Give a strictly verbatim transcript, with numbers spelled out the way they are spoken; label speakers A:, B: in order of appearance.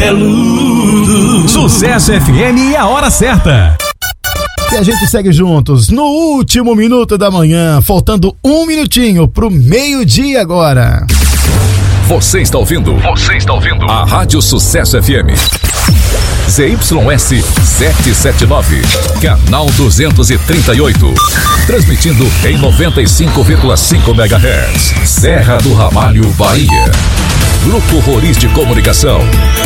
A: cabeludo.
B: Sucesso F M e a hora certa.
C: E a gente segue juntos no último minuto da manhã, faltando um minutinho pro meio-dia agora.
D: Você está ouvindo? Você está ouvindo? A Rádio Sucesso F M. Z Y S setecentos e setenta e nove, canal duzentos e trinta e oito. Transmitindo em noventa e cinco vírgula cinco megahertz. Serra do Ramalho, Bahia. Grupo Roriz de Comunicação.